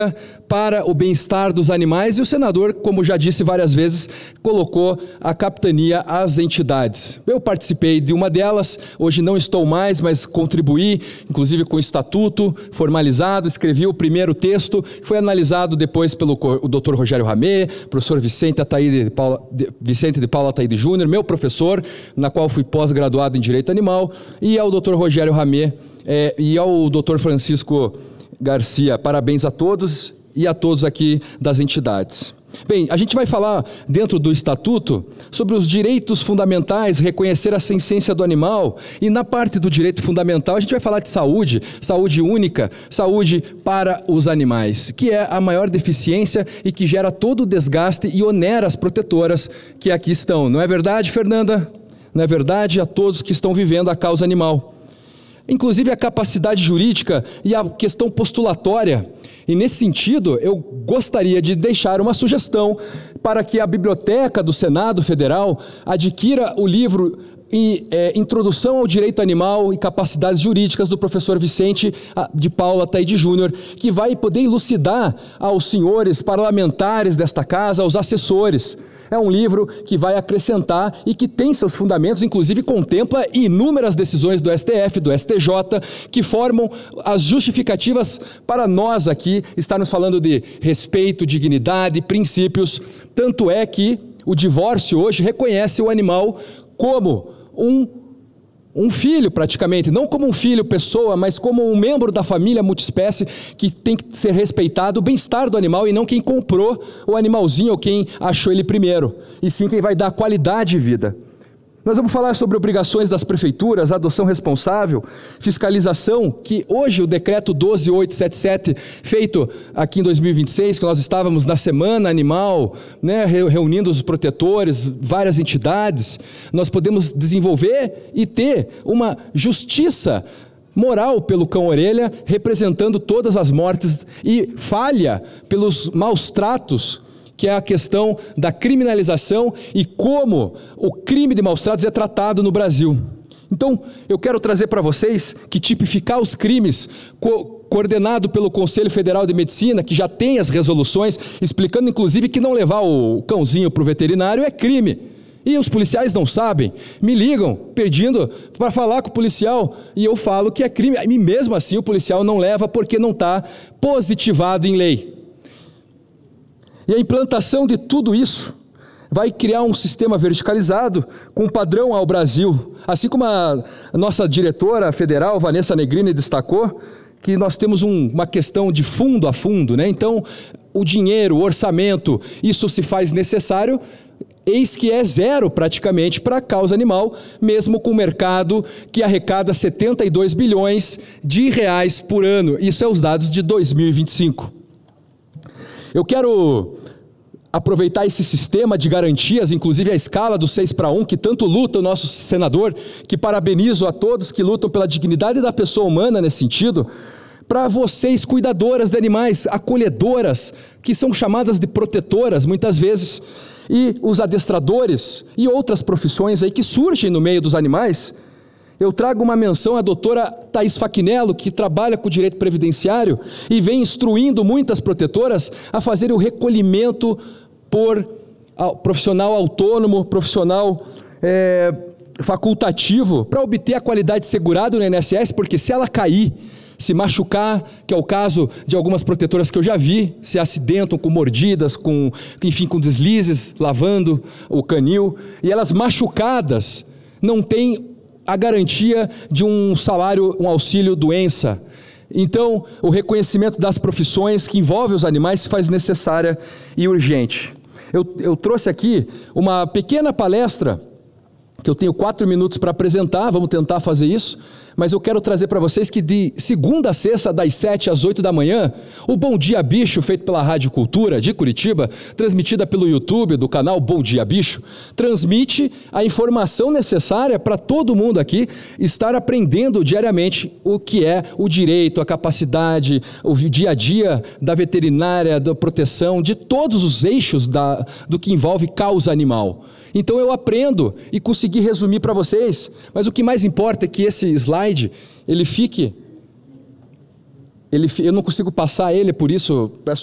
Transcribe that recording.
para o bem-estar dos animais, e o senador, como já disse várias vezes, colocou a capitania às entidades. Eu participei de uma delas, hoje não estou mais, mas contribuí, inclusive com o estatuto formalizado, escrevi o primeiro texto, que foi analisado depois pelo Dr. Rogério Ramé, professor Vicente de Paula Ataíde Júnior, meu professor, na qual fui pós-graduado em Direito Animal, e ao Dr. Rogério Ramé e ao Dr. Francisco Garcia. Parabéns a todos e a todos aqui das entidades. Bem, a gente vai falar dentro do Estatuto sobre os direitos fundamentais, reconhecer a essência do animal, e na parte do direito fundamental a gente vai falar de saúde, saúde única, saúde para os animais, que é a maior deficiência e que gera todo o desgaste e onera as protetoras que aqui estão. Não é verdade, Fernanda? Não é verdade? A todos que estão vivendo a causa animal. Inclusive a capacidade jurídica e a questão postulatória. E nesse sentido, eu gostaria de deixar uma sugestão para que a Biblioteca do Senado Federal adquira o livro Introdução ao Direito Animal e Capacidades Jurídicas, do professor Vicente de Paula Ataíde Júnior, que vai poder elucidar aos senhores parlamentares desta casa, aos assessores. É um livro que vai acrescentar e que tem seus fundamentos, inclusive contempla inúmeras decisões do STF, do STJ, que formam as justificativas para nós aqui estarmos falando de respeito, dignidade, princípios. Tanto é que o divórcio hoje reconhece o animal como um filho, praticamente, não como um filho, pessoa, mas como um membro da família multiespécie que tem que ser respeitado, o bem-estar do animal, e não quem comprou o animalzinho ou quem achou ele primeiro, e sim quem vai dar qualidade de vida. Nós vamos falar sobre obrigações das prefeituras, adoção responsável, fiscalização, que hoje o decreto 12877, feito aqui em 2026, que nós estávamos na Semana Animal, né, reunindo os protetores, várias entidades, nós podemos desenvolver e ter uma justiça moral pelo cão-orelha, representando todas as mortes, e falha pelos maus tratos, que é a questão da criminalização e como o crime de maus-tratos é tratado no Brasil. Então, eu quero trazer para vocês que tipificar os crimes, coordenado pelo Conselho Federal de Medicina, que já tem as resoluções, explicando inclusive que não levar o cãozinho para o veterinário é crime. E os policiais não sabem, me ligam pedindo para falar com o policial, e eu falo que é crime, e mesmo assim o policial não leva porque não está positivado em lei. E a implantação de tudo isso vai criar um sistema verticalizado com padrão ao Brasil. Assim como a nossa diretora federal, Vanessa Negrini, destacou, que nós temos uma questão de fundo a fundo, né? Então, o dinheiro, o orçamento, isso se faz necessário, eis que é zero praticamente para a causa animal, mesmo com o mercado que arrecada 72 bilhões de reais por ano. Isso é os dados de 2025. Eu quero aproveitar esse sistema de garantias, inclusive a escala do 6:1, que tanto luta o nosso senador, que parabenizo a todos que lutam pela dignidade da pessoa humana nesse sentido, para vocês, cuidadoras de animais, acolhedoras, que são chamadas de protetoras muitas vezes, e os adestradores e outras profissões aí que surgem no meio dos animais. Eu trago uma menção à doutora Thaís Fachinello, que trabalha com o direito previdenciário e vem instruindo muitas protetoras a fazer o recolhimento por profissional autônomo, profissional facultativo, para obter a qualidade segurada no INSS, porque se ela cair, se machucar, que é o caso de algumas protetoras que eu já vi, se acidentam com mordidas, com deslizes, lavando o canil, e elas machucadas não têm a garantia de um salário, um auxílio doença. Então, o reconhecimento das profissões que envolvem os animais se faz necessária e urgente. Eu trouxe aqui uma pequena palestra, que eu tenho 4 minutos para apresentar, vamos tentar fazer isso, mas eu quero trazer para vocês que de segunda a sexta, das 7 às 8 da manhã, o Bom Dia Bicho, feito pela Rádio Cultura de Curitiba, transmitida pelo YouTube do canal Bom Dia Bicho, transmite a informação necessária para todo mundo aqui estar aprendendo diariamente o que é o direito, a capacidade, o dia a dia da veterinária, da proteção, de todos os eixos do que envolve causa animal. Então eu aprendo e consegui resumir para vocês, mas o que mais importa é que esse slide, ele fique eu não consigo passar ele, por isso peço